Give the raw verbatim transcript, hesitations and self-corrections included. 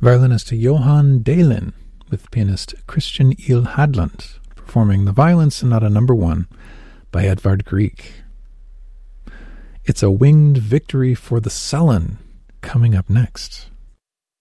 violinist Johan Dahlin with pianist Christian Il Hadland performing the Violin Sonata Number One by Edvard Grieg. It's a Winged Victory for the Sullen coming up next.